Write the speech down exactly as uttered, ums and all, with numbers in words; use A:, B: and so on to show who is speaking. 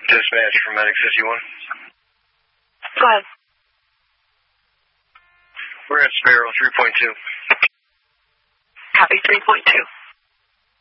A: Dispatch from Medic fifty-one.
B: Go ahead.
A: We're at Sparrow three point two.
B: Copy three point two.